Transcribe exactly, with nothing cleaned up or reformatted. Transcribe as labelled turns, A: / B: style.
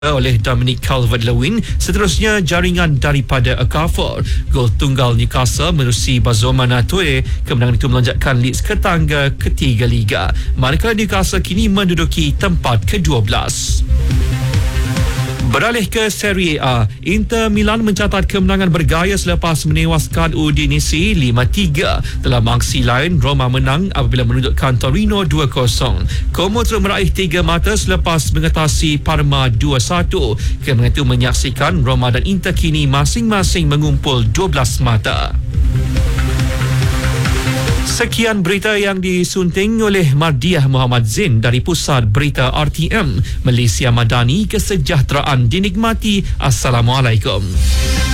A: oleh Dominic Calvert-Lewin. Seterusnya jaringan daripada Okafor. Gol tunggal Newcastle menerusi Bazoma Toure. Kemenangan itu melonjakkan Leeds ke tangga ketiga Liga. Manakala Newcastle kini menduduki tempat kedua belas. Beralih ke Serie A, Inter Milan mencatat kemenangan bergaya selepas menewaskan Udinese lima tiga. Dalam aksi lain, Roma menang apabila menunjukkan Torino dua kosong. Como terus meraih tiga mata selepas mengatasi Parma dua satu. Kemenangan itu menyaksikan Roma dan Inter kini masing-masing mengumpul dua belas mata. Sekian berita yang disunting oleh Mardiah Muhammad Zain dari Pusat Berita R T M. Malaysia Madani, kesejahteraan dinikmati. Assalamualaikum.